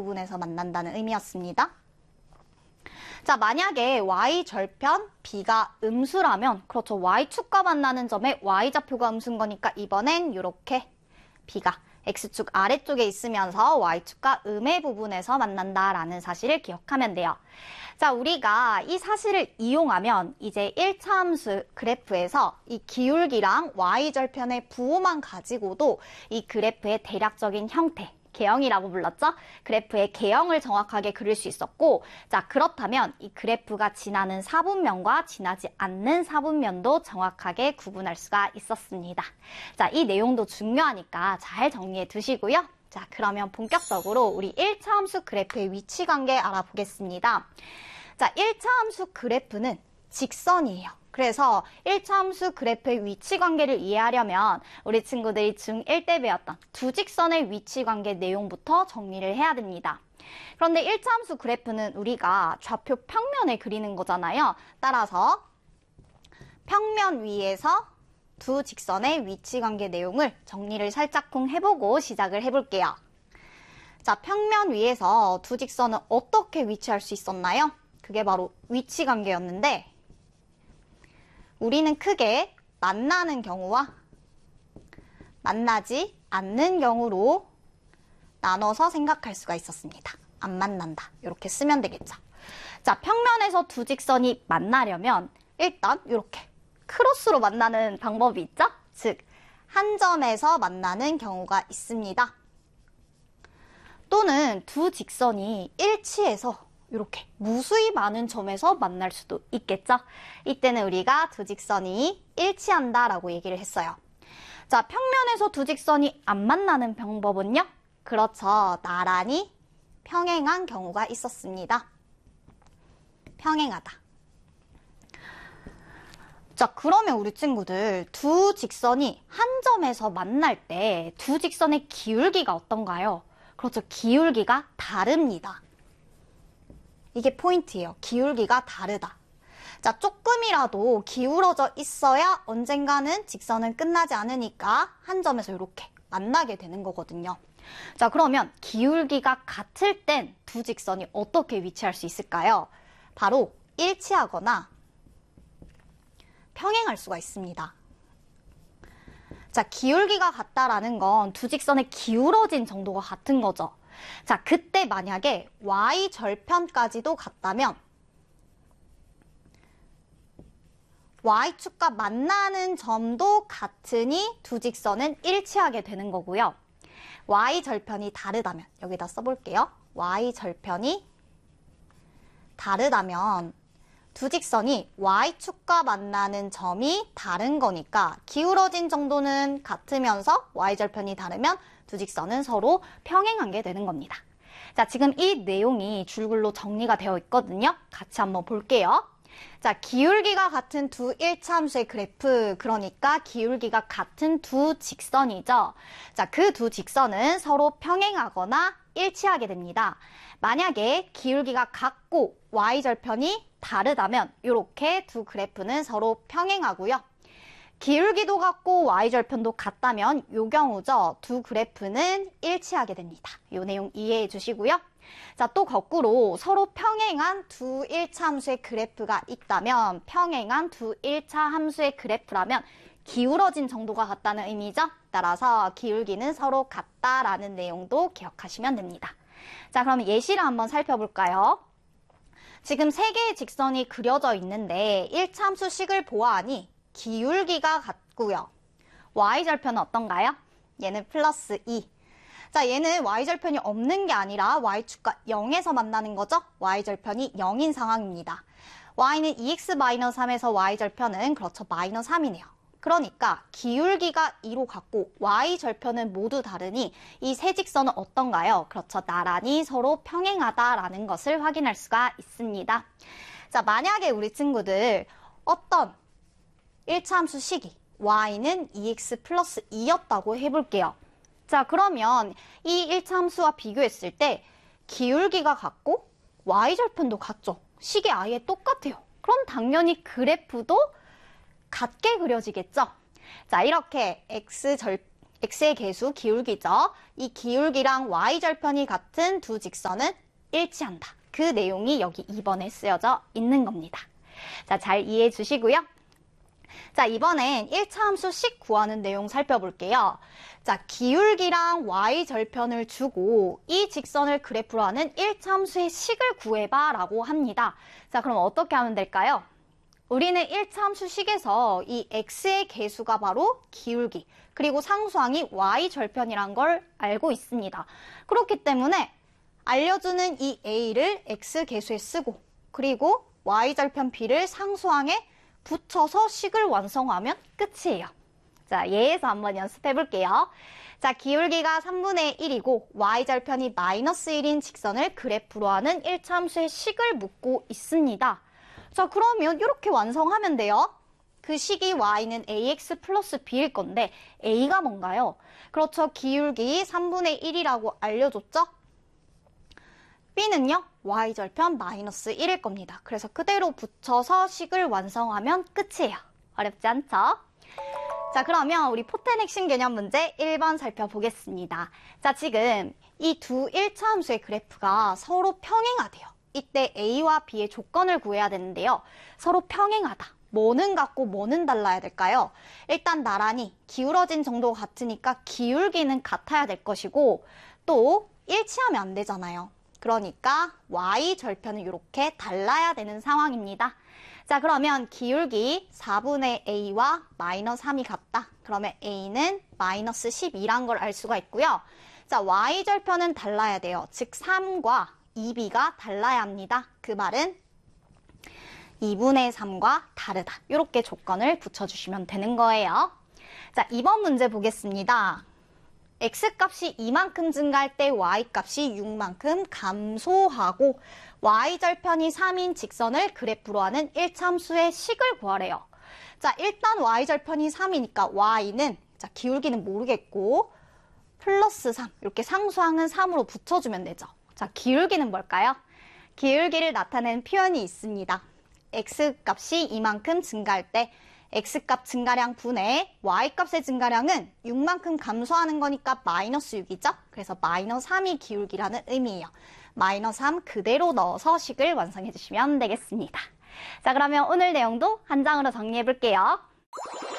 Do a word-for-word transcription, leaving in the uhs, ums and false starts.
부분에서 만난다는 의미였습니다. 자, 만약에 y절편 b가 음수라면, 그렇죠, y축과 만나는 점에 y좌표가 음수인 거니까 이번엔 이렇게 b가 x축 아래쪽에 있으면서 y축과 음의 부분에서 만난다라는 사실을 기억하면 돼요. 자, 우리가 이 사실을 이용하면 이제 일 차 함수 그래프에서 이 기울기랑 y절편의 부호만 가지고도 이 그래프의 대략적인 형태, 개형이라고 불렀죠? 그래프의 개형을 정확하게 그릴 수 있었고, 자, 그렇다면 이 그래프가 지나는 사분면과 지나지 않는 사분면도 정확하게 구분할 수가 있었습니다. 자, 이 내용도 중요하니까 잘 정리해 두시고요. 자, 그러면 본격적으로 우리 일 차 함수 그래프의 위치 관계 알아보겠습니다. 자, 일 차 함수 그래프는 직선이에요. 그래서 일 차 함수 그래프의 위치 관계를 이해하려면 우리 친구들이 중일 때 배웠던 두 직선의 위치 관계 내용부터 정리를 해야 됩니다. 그런데 일 차 함수 그래프는 우리가 좌표 평면에 그리는 거잖아요. 따라서 평면 위에서 두 직선의 위치 관계 내용을 정리를 살짝쿵 해보고 시작을 해볼게요. 자, 평면 위에서 두 직선은 어떻게 위치할 수 있었나요? 그게 바로 위치 관계였는데, 우리는 크게 만나는 경우와 만나지 않는 경우로 나눠서 생각할 수가 있었습니다. 안 만난다, 이렇게 쓰면 되겠죠. 자, 평면에서 두 직선이 만나려면 일단 이렇게 크로스로 만나는 방법이 있죠? 즉, 한 점에서 만나는 경우가 있습니다. 또는 두 직선이 일치해서 이렇게 무수히 많은 점에서 만날 수도 있겠죠? 이때는 우리가 두 직선이 일치한다라고 얘기를 했어요. 자, 평면에서 두 직선이 안 만나는 방법은요? 그렇죠. 나란히 평행한 경우가 있었습니다. 평행하다. 자, 그러면 우리 친구들 두 직선이 한 점에서 만날 때 두 직선의 기울기가 어떤가요? 그렇죠. 기울기가 다릅니다. 이게 포인트예요. 기울기가 다르다. 자, 조금이라도 기울어져 있어야 언젠가는 직선은 끝나지 않으니까 한 점에서 이렇게 만나게 되는 거거든요. 자, 그러면 기울기가 같을 땐 두 직선이 어떻게 위치할 수 있을까요? 바로 일치하거나 평행할 수가 있습니다. 자, 기울기가 같다라는 건 두 직선의 기울어진 정도가 같은 거죠. 자, 그때 만약에 y절편까지도 같다면 y축과 만나는 점도 같으니 두 직선은 일치하게 되는 거고요. y절편이 다르다면, 여기다 써볼게요. y절편이 다르다면 두 직선이 y축과 만나는 점이 다른 거니까 기울어진 정도는 같으면서 y절편이 다르면 두 직선은 서로 평행한 게 되는 겁니다. 자, 지금 이 내용이 줄글로 정리가 되어 있거든요. 같이 한번 볼게요. 자, 기울기가 같은 두 일 차 함수의 그래프, 그러니까 기울기가 같은 두 직선이죠. 자, 그 두 직선은 서로 평행하거나 일치하게 됩니다. 만약에 기울기가 같고 y절편이 다르다면 이렇게 두 그래프는 서로 평행하고요. 기울기도 같고 y절편도 같다면 이 경우죠. 두 그래프는 일치하게 됩니다. 이 내용 이해해 주시고요. 자, 또 거꾸로 서로 평행한 두 일 차 함수의 그래프가 있다면, 평행한 두 일 차 함수의 그래프라면 기울어진 정도가 같다는 의미죠. 따라서 기울기는 서로 같다라는 내용도 기억하시면 됩니다. 자, 그럼 예시를 한번 살펴볼까요? 지금 세 개의 직선이 그려져 있는데 일 차 함수식을 보아하니 기울기가 같고요. y절편은 어떤가요? 얘는 플러스 이. 자, 얘는 y절편이 없는 게 아니라 y축과 영에서 만나는 거죠. y절편이 영인 상황입니다. y는 이 엑스 마이너스 삼에서 y절편은 그렇죠, 마이너스 삼이네요. 그러니까 기울기가 이로 같고 y절편은 모두 다르니 이 세 직선은 어떤가요? 그렇죠, 나란히 서로 평행하다라는 것을 확인할 수가 있습니다. 자, 만약에 우리 친구들 어떤 일 차 함수 식이 y는 이 엑스 플러스 이였다고 해볼게요. 자, 그러면 이 일 차 함수와 비교했을 때 기울기가 같고 y절편도 같죠. 식이 아예 똑같아요. 그럼 당연히 그래프도 같게 그려지겠죠. 자, 이렇게 x절, x의 계수 기울기죠. 이 기울기랑 y절편이 같은 두 직선은 일치한다. 그 내용이 여기 이 번에 쓰여져 있는 겁니다. 자, 잘 이해해 주시고요. 자, 이번엔 일 차 함수 식 구하는 내용 살펴볼게요. 자, 기울기랑 y절편을 주고 이 직선을 그래프로 하는 일 차 함수의 식을 구해봐 라고 합니다. 자, 그럼 어떻게 하면 될까요? 우리는 일 차 함수 식에서 이 x의 계수가 바로 기울기, 그리고 상수항이 y절편이란 걸 알고 있습니다. 그렇기 때문에 알려주는 이 a를 x계수에 쓰고, 그리고 y절편 b를 상수항에 붙여서 식을 완성하면 끝이에요. 자, 예에서 한번 연습해 볼게요. 자, 기울기가 삼분의 일이고 y절편이 마이너스 일인 직선을 그래프로 하는 일 차 함수의 식을 묻고 있습니다. 자, 그러면 이렇게 완성하면 돼요. 그 식이 y는 ax 플러스 b일 건데 a가 뭔가요? 그렇죠. 기울기 삼분의 일이라고 알려줬죠? b는요, y절편 마이너스 일일 겁니다. 그래서 그대로 붙여서 식을 완성하면 끝이에요. 어렵지 않죠? 자, 그러면 우리 포텐 핵심 개념 문제 일 번 살펴보겠습니다. 자, 지금 이 두 일 차 함수의 그래프가 서로 평행하대요. 이때 a와 b의 조건을 구해야 되는데요. 서로 평행하다. 뭐는 같고 뭐는 달라야 될까요? 일단 나란히 기울어진 정도가 같으니까 기울기는 같아야 될 것이고, 또 일치하면 안 되잖아요. 그러니까 y절편은 이렇게 달라야 되는 상황입니다. 자, 그러면 기울기 사분의 a와 마이너스 삼이 같다. 그러면 a는 마이너스 십이란 걸 알 수가 있고요. 자, y절편은 달라야 돼요. 즉 삼과 이 비가 달라야 합니다. 그 말은 이분의 삼과 다르다. 이렇게 조건을 붙여주시면 되는 거예요. 자, 이번 문제 보겠습니다. x값이 이만큼 증가할 때 y값이 육만큼 감소하고 y절편이 삼인 직선을 그래프로 하는 일 차 함수의 식을 구하래요. 자, 일단 y절편이 삼이니까 y는, 자, 기울기는 모르겠고 플러스 삼, 이렇게 상수항은 삼으로 붙여주면 되죠. 자, 기울기는 뭘까요? 기울기를 나타내는 표현이 있습니다. x값이 이만큼 증가할 때 x값 증가량 분의 y값의 증가량은 육만큼 감소하는 거니까 마이너스 육이죠? 그래서 마이너스 삼이 기울기라는 의미예요. 마이너스 삼 그대로 넣어서 식을 완성해 주시면 되겠습니다. 자, 그러면 오늘 내용도 한 장으로 정리해 볼게요.